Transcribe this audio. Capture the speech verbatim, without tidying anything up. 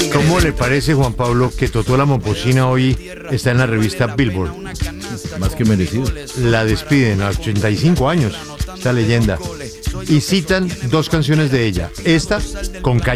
¿Cómo le parece, Juan Pablo, que Totó la Momposina hoy está en la revista Billboard? Más que merecido. La despiden a ochenta y cinco años, esta leyenda. Y citan dos canciones de ella. Esta, con Calle